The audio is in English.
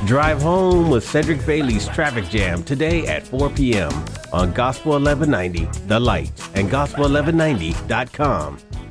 Drive home with Cedric Bailey's Traffic Jam today at 4 p.m. on Gospel 1190, The Light, and Gospel1190.com.